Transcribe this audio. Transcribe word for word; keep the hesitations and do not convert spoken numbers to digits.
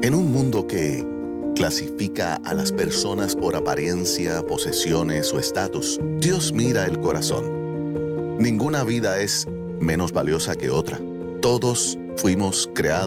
En un mundo que clasifica a las personas por apariencia, posesiones o estatus, Dios mira el corazón. Ninguna vida es menos valiosa que otra. Todos fuimos creados